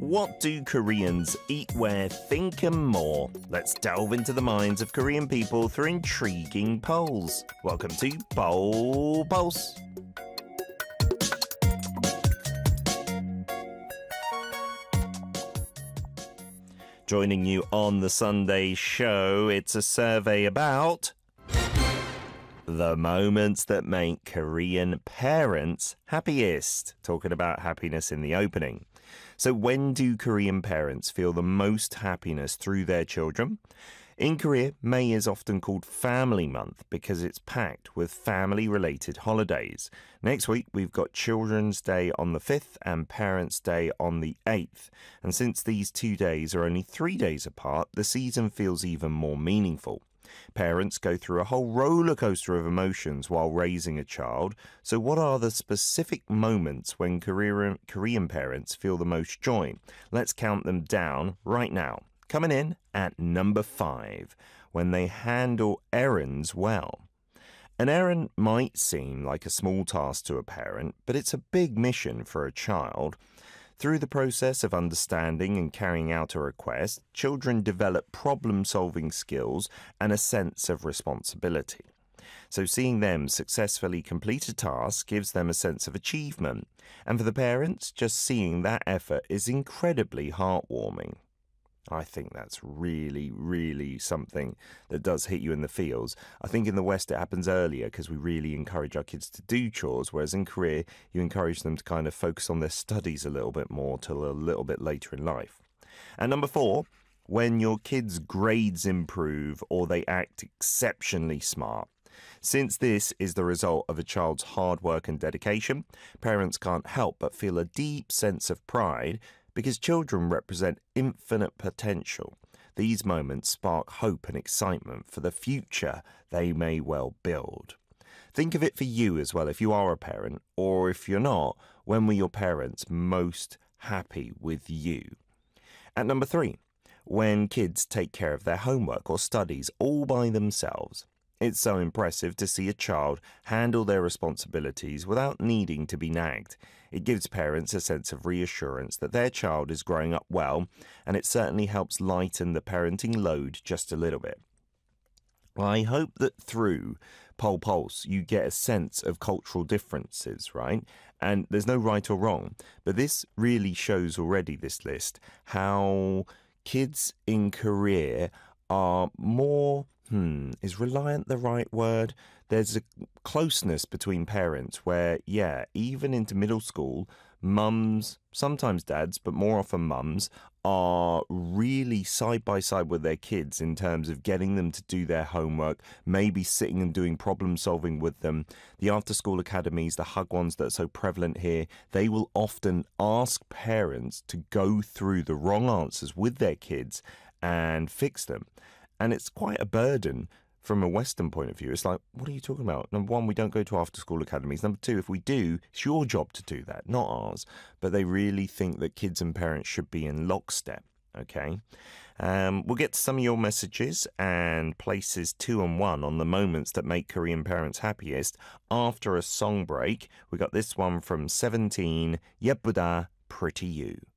What do Koreans eat, wear, think and more? Let's delve into the minds of Korean people through intriguing polls. Welcome to Poll Pulse. Joining you on the Sunday show, it's a survey about the moments that make Korean parents happiest. Talking about happiness in the opening. So when do Korean parents feel the most happiness through their children? In Korea, May is often called Family Month because it's packed with family-related holidays. Next week, we've got Children's Day on the 5th and Parents' Day on the 8th. And since these 2 days are only 3 days apart, the season feels even more meaningful. Parents go through a whole roller coaster of emotions while raising a child. So what are the specific moments when Korean parents feel the most joy? Let's count them down right now. Coming in at number 5, when they handle errands well. An errand might seem like a small task to a parent, but it's a big mission for a child. Through the process of understanding and carrying out a request, children develop problem-solving skills and a sense of responsibility. So seeing them successfully complete a task gives them a sense of achievement. And for the parents, just seeing that effort is incredibly heartwarming. I think that's really, really something that does hit you in the feels. I think in the West it happens earlier because we really encourage our kids to do chores, whereas in Korea you encourage them to kind of focus on their studies a little bit more till a little bit later in life. And number 4, when your kids' grades improve or they act exceptionally smart. Since this is the result of a child's hard work and dedication, parents can't help but feel a deep sense of pride because children represent infinite potential. These moments spark hope and excitement for the future they may well build. Think of it for you as well if you are a parent, or if you're not, when were your parents most happy with you? At number 3, when kids take care of their homework or studies all by themselves. It's so impressive to see a child handle their responsibilities without needing to be nagged. It gives parents a sense of reassurance that their child is growing up well, and it certainly helps lighten the parenting load just a little bit. I hope that through Poll Pulse you get a sense of cultural differences, right? And there's no right or wrong, but this really shows already, this list, how kids in Korea are more... is reliant the right word? There's a closeness between parents where, even into middle school, mums, sometimes dads, but more often mums, are really side by side with their kids in terms of getting them to do their homework, maybe sitting and doing problem solving with them. The after school academies, the hug ones that are so prevalent here, they will often ask parents to go through the wrong answers with their kids and fix them. And it's quite a burden from a Western point of view. It's like, what are you talking about? Number 1, we don't go to after-school academies. Number 2, if we do, it's your job to do that, not ours. But they really think that kids and parents should be in lockstep, okay? We'll get to some of your messages and places 2 and 1 on the moments that make Korean parents happiest after a song break. We got this one from 17, 예쁘다, Pretty You.